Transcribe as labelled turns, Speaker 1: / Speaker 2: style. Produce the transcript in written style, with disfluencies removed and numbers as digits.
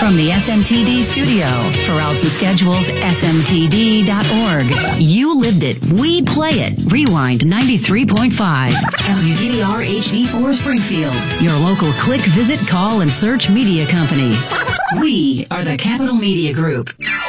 Speaker 1: from the SMTD studio. For routes and schedules, smtd.org. You lived it. We play it. Rewind 93.5. WGDR HD4 Springfield. Your local click, visit, call, and search media company. We are the Capital Media Group.